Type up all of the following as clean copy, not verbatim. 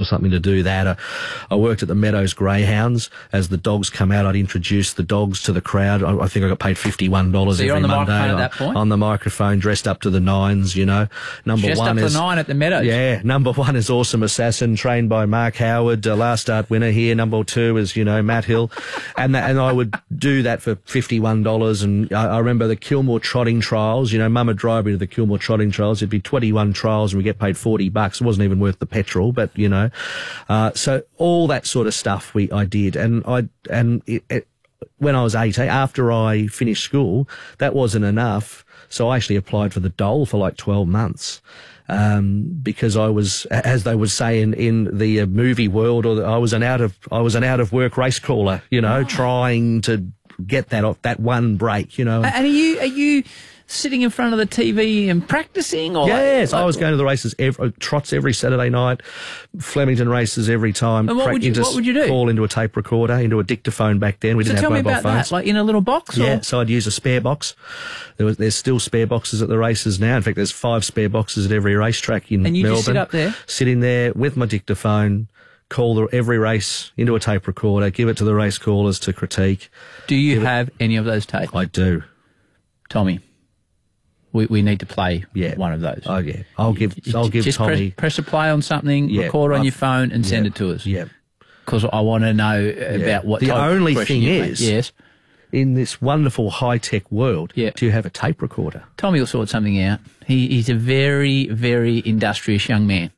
something to do that. I worked at the Meadows Greyhounds. As the dogs come out, I'd introduce the dogs to the crowd. I think I got paid $51 so you're every on the Monday. microphone at that point? On the microphone, dressed up to the nines, you know. Dressed up to the nine at the Meadows? Yeah. Number 1 is Awesome Assassin, trained by Mark Howard, last start winner here. Number 2 is, you know, Matt Hill. And I would do that for $51. And I remember the Kilmore Trotting Trials. You know, Mum would drive me to the Kilmore Trotting Trials. It'd be 21 trials and we get paid $40. It wasn't even worth the petrol, but, you know. So all that sort of stuff I did. And when I was 18, after I finished school, that wasn't enough. So I actually applied for the Dole for like 12 months. Because I was, as they would say in the movie world, I was an out of work race caller, you know, trying to get that one break, you know. And are you sitting in front of the TV and practicing? Or yes, I was going to the races, trots every Saturday night, Flemington races every time. And what would you do? Call into a tape recorder, into a dictaphone back then. We didn't have mobile phones. Tell me about that, like in a little box? Yeah, so I'd use a spare box. There's still spare boxes at the races now. In fact, there's 5 spare boxes at every racetrack in Melbourne. And you just sit up there? Sitting there with my dictaphone, call every race into a tape recorder, give it to the race callers to critique. Do you have any of those tapes? I do. Tommy, we need to play one of those. Oh, yeah. I'll give just Tommy... Press a play on something, record on your phone and send it to us. Yeah. Because I want to know about what the type only of thing you is... make. Yes. In this wonderful high-tech world, do you have a tape recorder? Tommy will sort something out. He's a very, very industrious young man.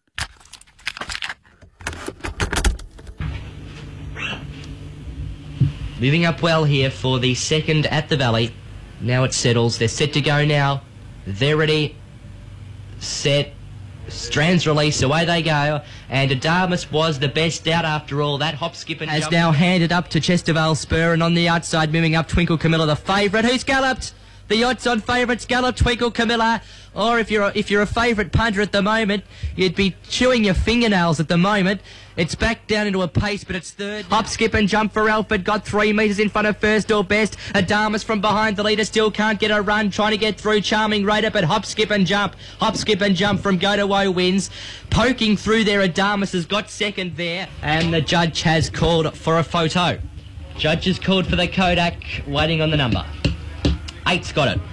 Moving up well here for the second at the Valley. Now it settles. They're set to go now. They're ready. Set. Strands release, away they go, and Adamus was the best out after all. That hop, skip and has jump now handed up to Chestervale Spur, and on the outside moving up Twinkle Camilla, the favourite, who's galloped. The odds-on favourites gallop Twinkle Camilla, or if you're a favourite punter at the moment, you'd be chewing your fingernails at the moment. It's back down into a pace, but it's third. Hop, skip and jump for Alfred, got 3 metres in front of first or best. Adamus from behind the leader still can't get a run, trying to get through Charming Raider, but hop, skip and jump from Go to Woe wins. Poking through there, Adamus has got second there, and the judge has called for a photo. Judge has called for the Kodak, waiting on the number. 8's got it.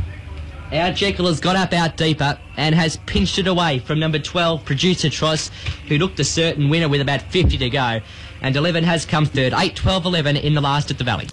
Our Jekyll has got up out deeper and has pinched it away from number 12, Producer Tross, who looked a certain winner with about 50 to go. And 11 has come third. 8, 12, 11 in the last at the Valley.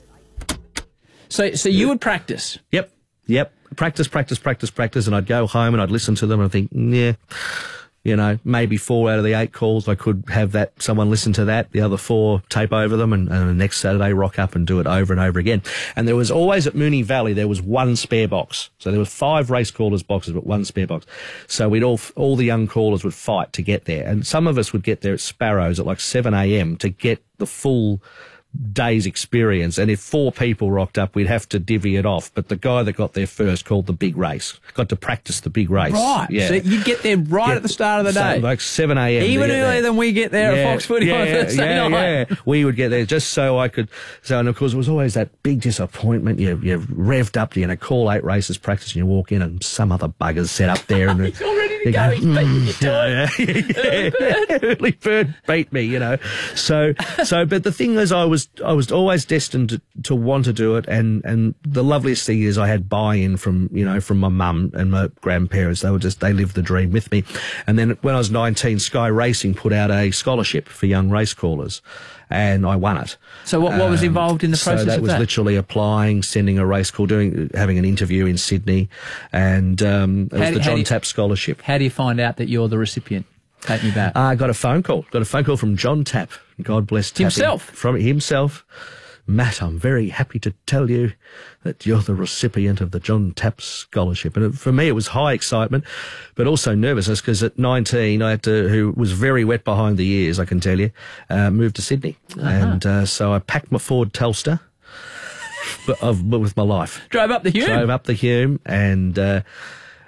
So you would practice? Yep. Practice, and I'd go home and I'd listen to them and I'd think, yeah, you know, maybe 4 out of the 8 calls I could have someone listen to that, the other 4 tape over them, and the next Saturday rock up and do it over and over again. And there was always at Moonee Valley, there was 1 spare box. So there were 5 race callers boxes, but 1 spare box. So we'd all the young callers would fight to get there. And some of us would get there at Sparrows at like 7 a.m. to get the full day's experience, and if 4 people rocked up, we'd have to divvy it off. But the guy that got there first called the big race, got to practice the big race. Right. Yeah. So you'd get there at the start of the day. Like 7 a.m. Even earlier than we get there at Fox Footy on Thursday night. Yeah. We would get there just so I could. So, and of course, it was always that big disappointment. You're revved up, you're going to call 8 races practice, and you walk in and some other bugger's set up there. And he's all ready to go. He's beating your time. Early bird beat me, you know. So, but the thing is, I was always destined to want to do it, and the loveliest thing is I had buy-in from my mum and my grandparents. They lived the dream with me. And then when I was 19, Sky Racing put out a scholarship for young race callers, and I won it. So what was involved in the process of that? So that was literally applying, sending a race call, having an interview in Sydney, and it was the John Tapp scholarship. How do you find out that you're the recipient? Take me back. I got a phone call. Got a phone call from John Tapp. God bless Tappy. Himself? From himself. Matt, I'm very happy to tell you that you're the recipient of the John Tapp scholarship. And for me, it was high excitement, but also nervousness, because at 19, I had to, who was very wet behind the ears, I can tell you, moved to Sydney. And so I packed my Ford Telstar with my life. Drove up the Hume? Drove up the Hume, and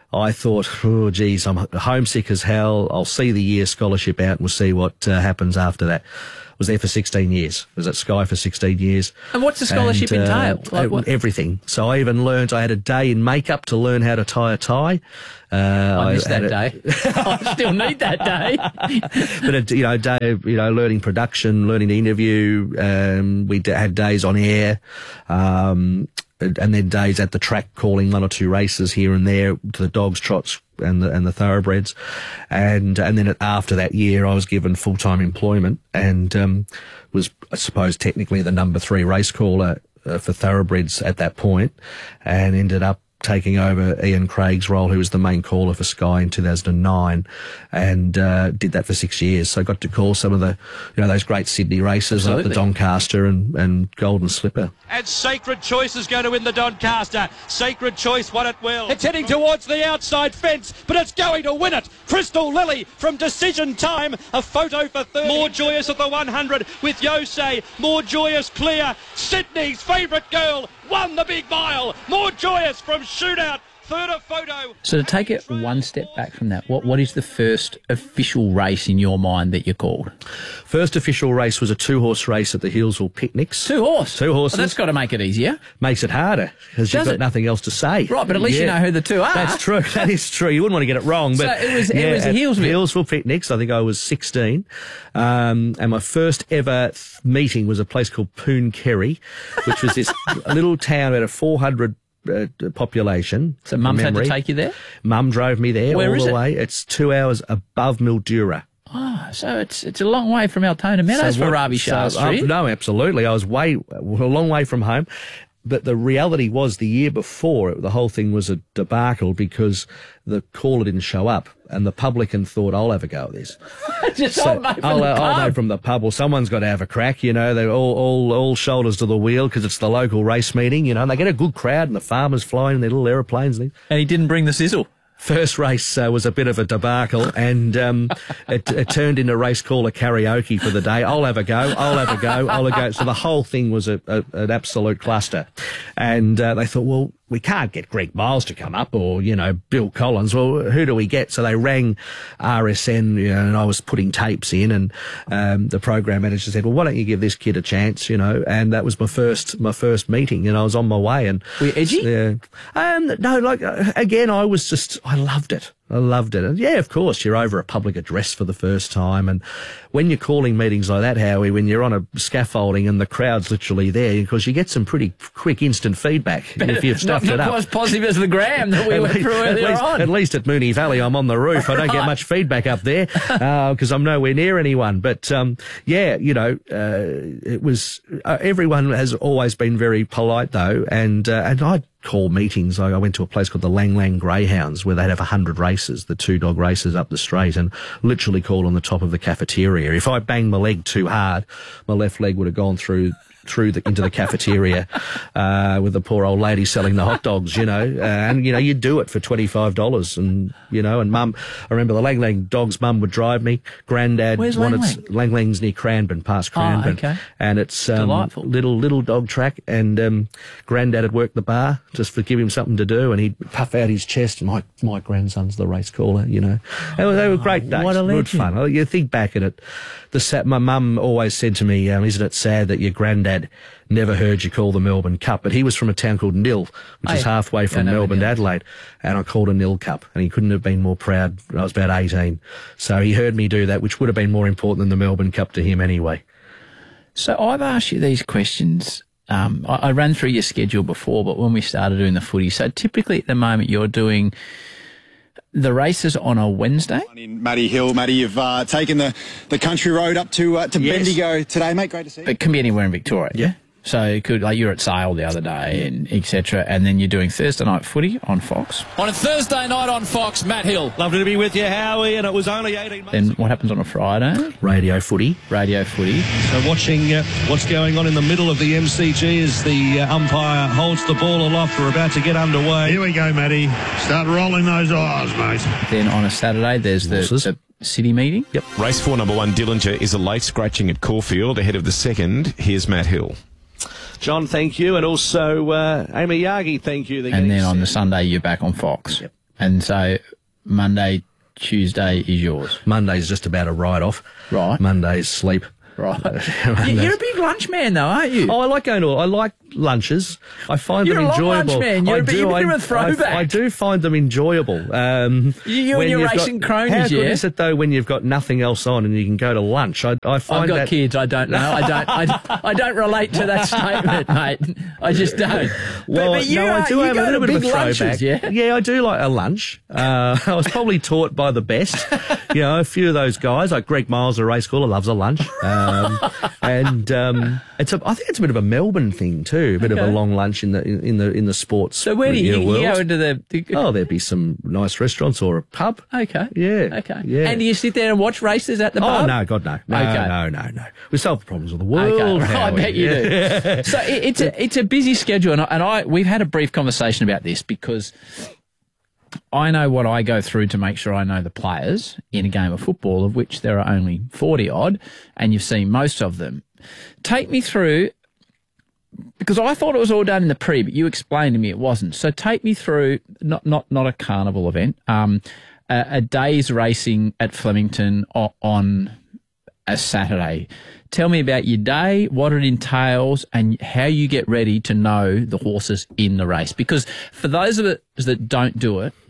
I thought, oh, geez, I'm homesick as hell. I'll see the year scholarship out and we'll see what happens after that. Was there for 16 years. Was at Sky for 16 years. And what's the scholarship entail? Like what? Everything. So I even learned, I had a day in makeup to learn how to tie a tie. I missed that day. I still need that day. But a day of, learning production, learning to interview. We had days on air. And then days at the track calling 1 or 2 races here and there to the dogs, trots, and the thoroughbreds. And then after that year, I was given full-time employment and, was, I suppose, technically the number 3 race caller for thoroughbreds at that point, and ended up taking over Ian Craig's role, who was the main caller for Sky in 2009, and did that for 6 years. So I got to call some of the, those great Sydney races, like the Doncaster and Golden Slipper. And Sacred Choice is going to win the Doncaster. Sacred Choice won it well. It's heading towards the outside fence, but it's going to win it. Crystal Lily from Decision Time. A photo for third. More Joyous at the 100 with Yosei. More Joyous clear. Sydney's favourite girl won the big mile. More Joyous from Shootout. Third a photo. So to take it one step back from that, what is the first official race in your mind that you called? First official race was a 2-horse race at the Hillsville Picnics. 2 horse? 2 horses. Well, that's got to make it easier. Makes it harder because you've got nothing else to say. Right, but at least you know who the 2 are. That's true. That is true. You wouldn't want to get it wrong. But so it was the Hillsville Picnics. I think I was 16. And my first ever meeting was a place called Poon Kerry, which was this little town at a 400 population. So Mum's had to take you there? Mum drove me there Where all is the it? way. It's 2 hours above Mildura. Oh, so it's a long way from Altona Meadows for Ravi Shah Street. No, absolutely. I was a long way from home. But the reality was the year before, the whole thing was a debacle because the caller didn't show up and the publican thought, I'll have a go at this. I'll know from the pub. Well, someone's got to have a crack, They're all shoulders to the wheel because it's the local race meeting, and they get a good crowd and the farmers flying in their little aeroplanes. And he didn't bring the sizzle. First race was a bit of a debacle, and it turned into race caller karaoke for the day. I'll have a go. So the whole thing was an absolute cluster. And they thought, well, we can't get Greg Miles to come up or, Bill Collins. Well, who do we get? So they rang RSN, and I was putting tapes in, and the program manager said, well, why don't you give this kid a chance, and that was my first meeting, and I was on my way. And were you edgy? Yeah. No, again, I loved it. And yeah, of course, you're over a public address for the first time. And when you're calling meetings like that, Howie, when you're on a scaffolding and the crowd's literally there, because you get some pretty quick instant feedback if you've stuffed it up. Not as positive as the Graham that we went through earlier on. At least at Moonee Valley, I'm on the roof. I don't get much feedback up there because I'm nowhere near anyone. But it was everyone has always been very polite though, and I call meetings. I went to a place called the Lang Lang Greyhounds where they'd have 100 races, the 2-dog races up the straight, and literally call on the top of the cafeteria. If I banged my leg too hard, my left leg would have gone through into the cafeteria with the poor old lady selling the hot dogs, and you'd do it for $25, and Mum, I remember the Lang Lang dogs. Mum would drive me. Granddad Where's wanted Lang Lang's near Cranbourne, past Cranbourne. Okay. And it's delightful. little dog track, and Granddad had worked the bar just to give him something to do, and he'd puff out his chest. My grandson's the race caller, They were great days. What a legend. Good fun. You think back at it. My mum always said to me, isn't it sad that your granddad never heard you call the Melbourne Cup? But he was from a town called Nil, which is halfway from Melbourne to Adelaide, and I called a Nil Cup, and he couldn't have been more proud. I was about 18. So he heard me do that, which would have been more important than the Melbourne Cup to him anyway. So I've asked you these questions. I ran through your schedule before, but when we started doing the footy, so typically at the moment you're doing the races on a Wednesday. Matty Hill. Matty, you've taken the country road up to Bendigo today, mate. Great to see you. It can be anywhere in Victoria. Yeah. So it could, you were at Sale the other day and etc. And then you're doing Thursday night footy on Fox. On a Thursday night on Fox, Matt Hill. Lovely to be with you, Howie, and it was only 18 months. Then what happens on a Friday? Radio footy. So watching what's going on in the middle of the MCG as the umpire holds the ball aloft. We're about to get underway. Here we go, Matty. Start rolling those eyes, mate. Then on a Saturday, there's the city meeting. Yep. Race 4, number 1, Dillinger, is a late scratching at Caulfield ahead of the second. Here's Matt Hill. John, thank you, and also Amy Yagi, thank you. And then on the Sunday, you're back on Fox. Yep. And so Monday, Tuesday is yours. Monday's just about a write-off. Right. Monday's sleep. Right. You're a big lunch man, though, aren't you? Oh, I like lunches. I find You're them a enjoyable. Long lunch man. You're a bit of a throwback. I do find them enjoyable. You and your racing cronies, how good yeah? is it though when you've got nothing else on and you can go to lunch? I find I've got that kids. I don't know. I don't relate to that statement, mate. I just don't. Well, but you I do have a little bit of a throwback. Lunches, yeah? Yeah, I do like a lunch. I was probably taught by the best. You know, a few of those guys, like Greg Miles, the race caller, loves a lunch. I think it's a bit of a Melbourne thing too, a bit of a long lunch in the sports. So where do you go into the? Oh, there'd be some nice restaurants or a pub. Okay. Yeah. Okay. Yeah. And do you sit there and watch races at the pub? Oh no, God no. No. We solve the problems of the world. Okay. I bet you do. So it's a busy schedule, and we've had a brief conversation about this because I know what I go through to make sure I know the players in a game of football, of which there are only 40 odd, and you've seen most of them. Take me through, because I thought it was all done in the pre, but you explained to me it wasn't. So take me through, not a carnival event, a day's racing at Flemington on a Saturday. Tell me about your day, what it entails, and how you get ready to know the horses in the race. Because for those of us that don't do it,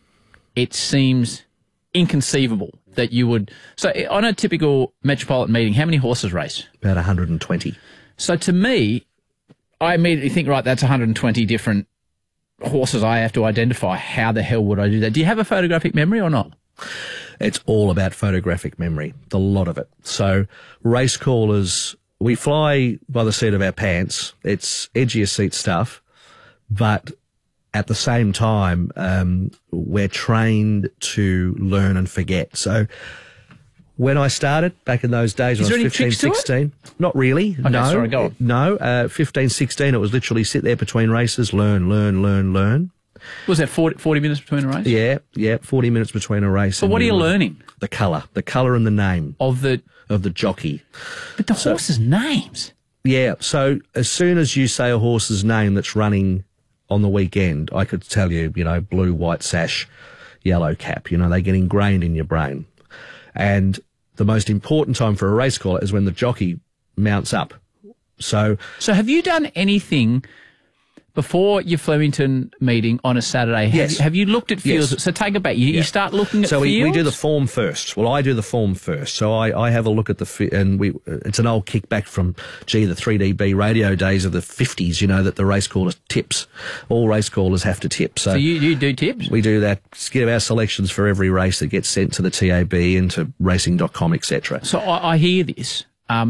it seems inconceivable that you would. So on a typical Metropolitan meeting, how many horses race? About 120. So to me, I immediately think, right, that's 120 different horses I have to identify. How the hell would I do that? Do you have a photographic memory or not? It's all about photographic memory, the lot of it. So race callers, we fly by the seat of our pants. It's edge of your seat stuff, but at the same time, we're trained to learn and forget. So when I started back in those days, when I was 15, 16, not really. Okay, no, sorry, go on. No, 15, 16, it was literally sit there between races, learn. Was that 40 minutes between a race? Yeah, 40 minutes between a race. So what are you learning? The colour and the name of the jockey. But the horses' names. Yeah, so as soon as you say a horse's name that's running on the weekend, I could tell you, blue, white sash, yellow cap, they get ingrained in your brain. And the most important time for a race caller is when the jockey mounts up. So have you done anything before your Flemington meeting on a Saturday? Yes. Have you looked at fields? Yes. So take it back. You start looking at fields? So we do the form first. Well, I do the form first. So I have a look at it's an old kickback from, the 3DB radio days of the 50s, that the race caller tips. All race callers have to tip. So you do tips? We do that. Give our selections for every race that gets sent to the TAB, into racing.com, etc. So I hear this.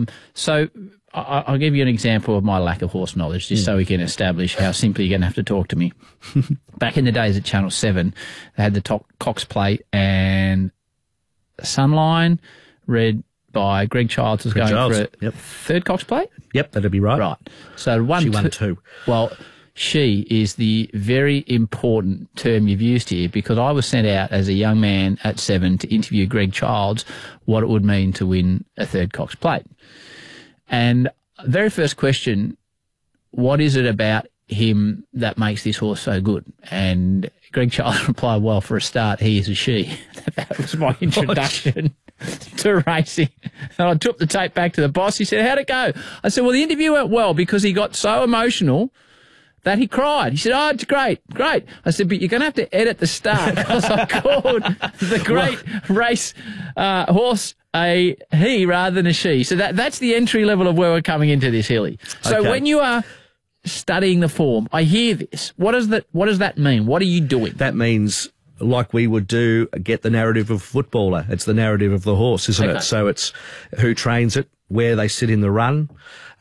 I'll give you an example of my lack of horse knowledge, just so we can establish how simply you're going to have to talk to me. Back in the days at Channel 7, they had the Cox Plate, and Sunline, read by Greg Childs, was going for a third Cox Plate? Yep, that'd be right. Right. So she won two. Well, she is the very important term you've used here, because I was sent out as a young man at 7 to interview Greg Childs what it would mean to win a third Cox Plate. And very first question, what is it about him that makes this horse so good? And Greg Childs replied, well, for a start, he is a she. That was my introduction to racing. And I took the tape back to the boss. He said, how'd it go? I said, well, the interview went well because he got so emotional that he cried. He said, oh, it's great. I said, but you're going to have to edit the start because I called the great race horse a he rather than a she. So that's the entry level of where we're coming into this, Hilly. So when you are studying the form, I hear this. What does that mean? What are you doing? That means, like we would do, get the narrative of a footballer. It's the narrative of the horse, isn't it? So it's who trains it, where they sit in the run,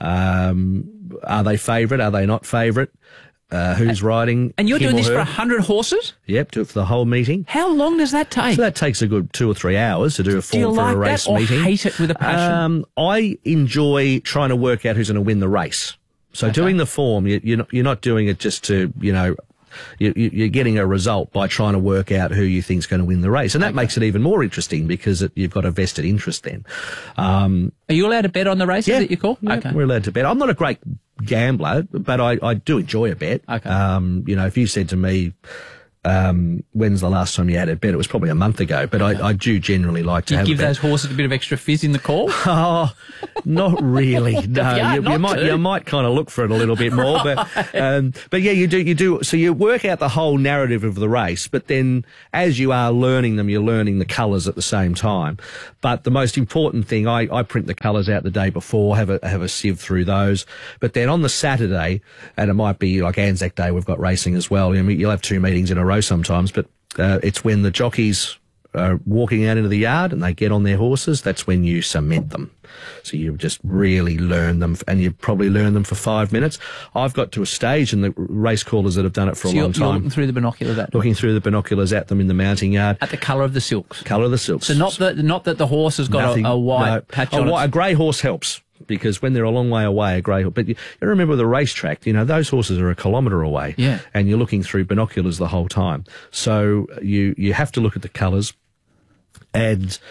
are they favourite, are they not favourite, who's riding. And you're doing this for 100 horses? Yep, do it for the whole meeting. How long does that take? So that takes a good 2 or 3 hours to do a form for a race meeting. Do you like that or hate it with a passion? I enjoy trying to work out who's going to win the race. So doing the form, you're not doing it just to, you're getting a result by trying to work out who you think's going to win the race. And that makes it even more interesting because you've got a vested interest then. Are you allowed to bet on the races that you call? Yeah, okay. We're allowed to bet. I'm not a great gambler, but I do enjoy a bet. Okay. If you said to me, when's the last time you had a bet? It was probably a month ago, but I do generally like to have give a bet. those horses a bit of extra fizz in the call? Oh, not really. No, Yeah, you might kind of look for it a little bit more, but yeah, you do. So you work out the whole narrative of the race, but then as you are learning them, you're learning the colours at the same time. But the most important thing, I print the colours out the day before, have a sieve through those, but then on the Saturday, and it might be like Anzac Day, we've got racing as well. I mean, you'll have 2 meetings in a row sometimes, but it's when the jockeys are walking out into the yard and they get on their horses, that's when you cement them. So you just really learn them, and you probably learn them for 5 minutes. I've got to a stage, and the race callers that have done it for a long time. You're looking through the binoculars at them? Looking through the binoculars at them in the mounting yard. At the colour of the silks? Colour of the silks. So not that the horse has got a white patch on it? A grey horse helps. Because when they're a long way away, a grey horse. But you remember the racetrack, those horses are a kilometre away. Yeah. And you're looking through binoculars the whole time. So you have to look at the colours. And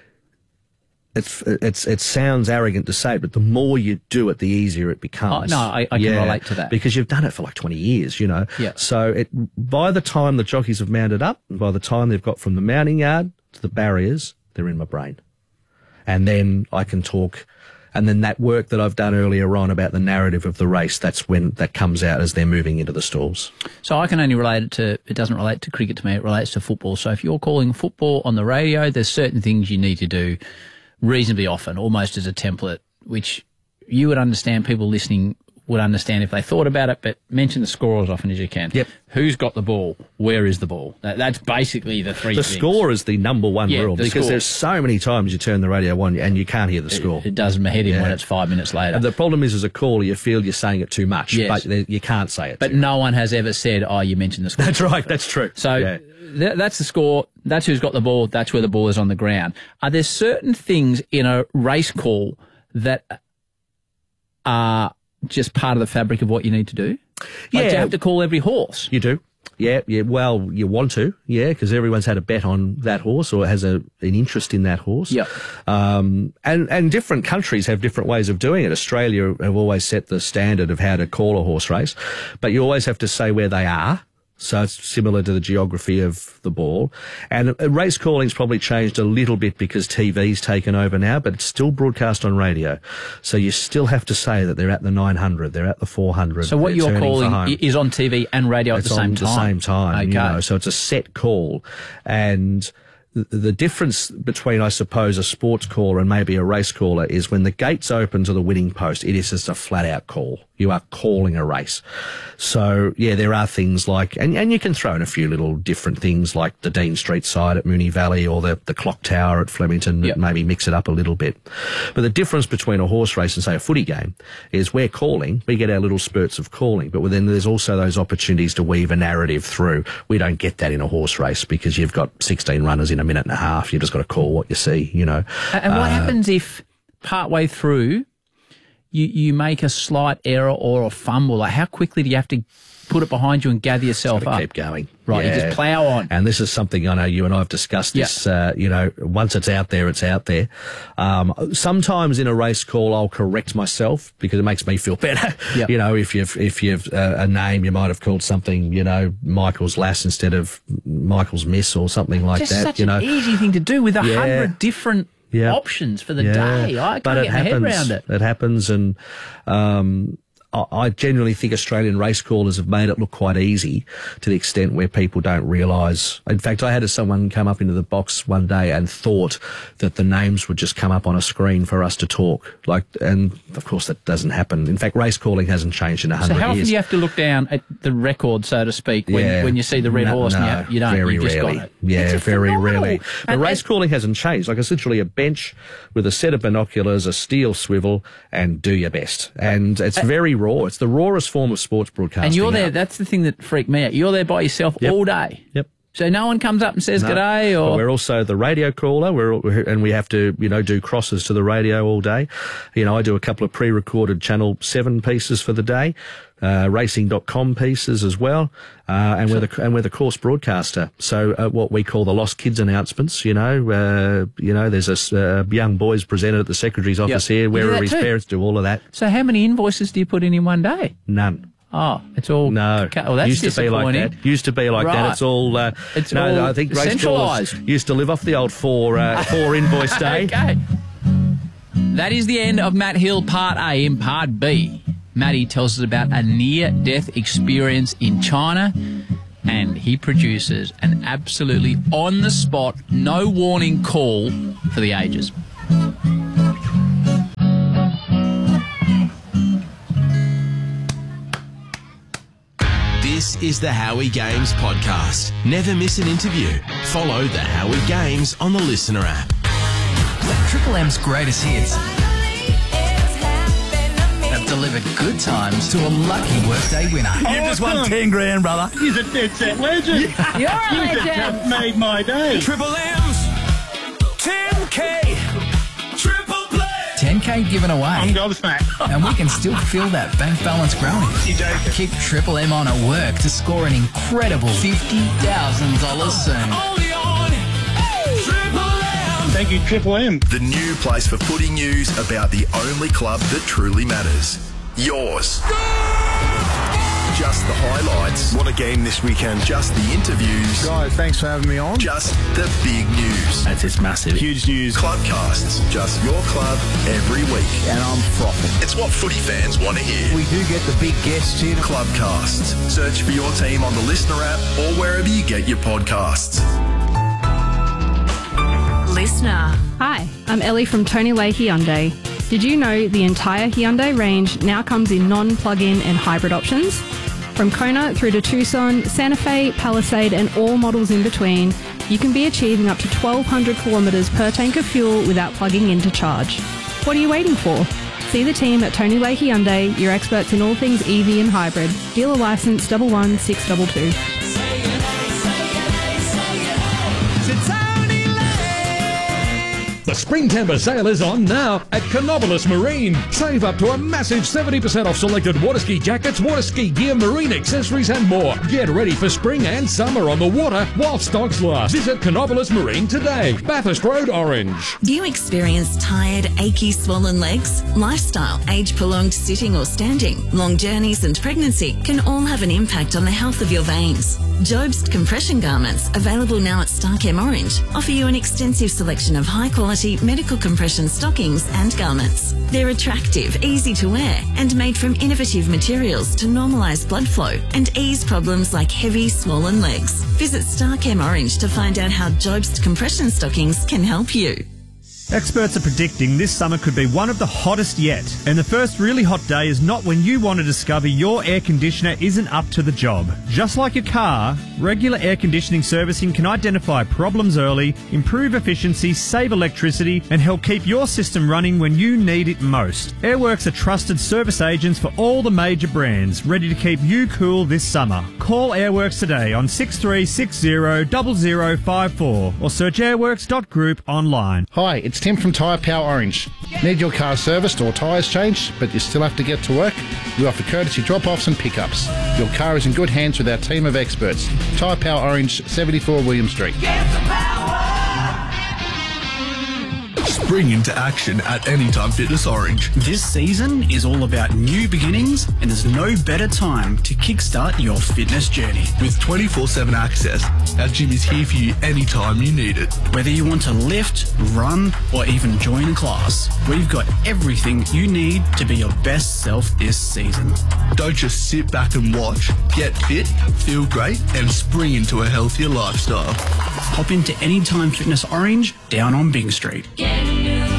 it sounds arrogant to say, but the more you do it, the easier it becomes. Oh, no, I can relate to that. Because you've done it for like 20 years, Yeah. So by the time the jockeys have mounted up, and by the time they've got from the mounting yard to the barriers, they're in my brain. And then I can talk. And then that work that I've done earlier on about the narrative of the race, that's when that comes out as they're moving into the stalls. So I can only relate it doesn't relate to cricket to me, it relates to football. So if you're calling football on the radio, there's certain things you need to do reasonably often, almost as a template, which you would understand, people listening would understand if they thought about it, but mention the score as often as you can. Yep. Who's got the ball? Where is the ball? That's basically the three things. The score is the number one rule, because there's so many times you turn the radio on and you can't hear the score. It does my head in when it's 5 minutes later. And the problem is, as a caller, you feel you're saying it too much, yes. but you can't say it. But no one has ever said, you mentioned the score. That's right, that's true. So that's the score, that's who's got the ball, that's where the ball is on the ground. Are there certain things in a race call that are just part of the fabric of what you need to do? Do you have to call every horse? You do. Yeah. Well, you want to, because everyone's had a bet on that horse or has an interest in that horse. Yeah. And different countries have different ways of doing it. Australia have always set the standard of how to call a horse race, but you always have to say where they are. So it's similar to the geography of the ball. And race calling's probably changed a little bit because TV's taken over now, but it's still broadcast on radio. So you still have to say that they're at the 900, they're at the 400. So what you're calling is on TV and radio at the same time? It's on the same time, Okay. So it's a set call. And the difference between, I suppose, a sports caller and maybe a race caller is when the gates open to the winning post, it is just a flat-out call. You are calling a race. So, there are things like, and you can throw in a few little different things like the Dean Street side at Moonee Valley or the clock tower at Flemington, maybe mix it up a little bit. But the difference between a horse race and, say, a footy game is we're calling, we get our little spurts of calling, but then there's also those opportunities to weave a narrative through. We don't get that in a horse race because you've got 16 runners in a minute and a half. You've just got to call what you see, And what happens if partway through you make a slight error or a fumble? Like, how quickly do you have to put it behind you and gather yourself up? Keep going. Right, you just plough on. And this is something I know you and I have discussed this, once it's out there, it's out there. Sometimes in a race call, I'll correct myself because it makes me feel better. Yep. If you've a name, you might have called something, Michael's Lass instead of Michael's Miss or something like just that. Such an easy thing to do with 100 different options for the day. I can't get my head around it. It happens, and I genuinely think Australian race callers have made it look quite easy to the extent where people don't realise. In fact, I had someone come up into the box one day and thought that the names would just come up on a screen for us to talk. And of course that doesn't happen. In fact, race calling hasn't changed in 100 years. So how often do you have to look down at the record, so to speak, when you see the red horse? And you don't. Very just rarely. Got it. Yeah, very phenomenal. rarely. But race calling hasn't changed. It's literally a bench with a set of binoculars, a steel swivel, and do your best. And it's very raw. It's the rawest form of sports broadcasting. And you're there. That's the thing that freaked me out. You're there by yourself all day. Yep. So no one comes up and says g'day, or but we're also the radio caller. And we have to do crosses to the radio all day. I do a couple of pre-recorded Channel 7 pieces for the day, racing.com pieces as well, and we're the course broadcaster. So what we call the Lost Kids announcements. There's a young boys presented at the secretary's office here, wherever his parents do all of that. So how many invoices do you put in one day? None. Oh, it's all... No. Oh, that's used to be like that. Used to be like that. It's all... it's all I think race draws used to live off the old four invoice day. Okay. That is the end of Matt Hill Part A. In Part B, Matty tells us about a near-death experience in China, and he produces an absolutely on-the-spot, no-warning call for the ages. This is the Howie Games podcast. Never miss an interview. Follow the Howie Games on the Listener app. Triple M's greatest hits have delivered good times to a lucky workday winner. You just won 10 grand, brother. He's a dead set legend. You're a legend. Just made my day. Triple M's 10K. Triple play. 10K given away. I'm gobsmacked. And we can still feel that bank balance growing. Keep Triple M on at work to score an incredible $50,000 soon. Only on Triple M. Thank you, Triple M. The new place for footy news about the only club that truly matters. Yours. Just the highlights. What a game this weekend. Just the interviews. Guys, thanks for having me on. Just the big news. That's just massive. Huge news. Clubcasts. Just your club every week. And I'm frothing. It's what footy fans want to hear. We do get the big guests here. Clubcasts. Search for your team on the Listener app or wherever you get your podcasts. Listener. Hi, I'm Ellie from Tony Lay Hyundai. Did you know the entire Hyundai range now comes in non-plug-in and hybrid options? From Kona through to Tucson, Santa Fe, Palisade and all models in between, you can be achieving up to 1,200 kilometres per tank of fuel without plugging in to charge. What are you waiting for? See the team at Tony Lay Hyundai, your experts in all things EV and hybrid. Dealer licence 11622. The Spring Timber sale is on now at Canobolas Marine. Save up to a massive 70% off selected water ski jackets, water ski gear, marine accessories and more. Get ready for spring and summer on the water while stocks last. Visit Canobolas Marine today. Bathurst Road, Orange. Do you experience tired, achy, swollen legs? Lifestyle, age-prolonged sitting or standing, long journeys and pregnancy can all have an impact on the health of your veins. Jobst compression garments, available now at Starchem Orange, offer you an extensive selection of high-quality medical compression stockings and garments. They're attractive, easy to wear, and made from innovative materials to normalise blood flow and ease problems like heavy, swollen legs. Visit Starchem Orange to find out how Jobst compression stockings can help you. Experts are predicting this summer could be one of the hottest yet. And the first really hot day is not when you want to discover your air conditioner isn't up to the job. Just like your car, regular air conditioning servicing can identify problems early, improve efficiency, save electricity, and help keep your system running when you need it most. Airworks are trusted service agents for all the major brands, ready to keep you cool this summer. Call Airworks today on 63600054 or search airworks.group online. Hi, it's Tim from Tyre Power Orange. Need your car serviced or tyres changed, but you still have to get to work? We offer courtesy drop-offs and pickups. Your car is in good hands with our team of experts. Tyre Power Orange, 74 William Street. Spring into action at Anytime Fitness Orange. This season is all about new beginnings, and there's no better time to kickstart your fitness journey. With 24/7 access, our gym is here for you anytime you need it. Whether you want to lift, run, or even join a class, we've got everything you need to be your best self this season. Don't just sit back and watch. Get fit, feel great, and spring into a healthier lifestyle. Hop into Anytime Fitness Orange down on Bing Street.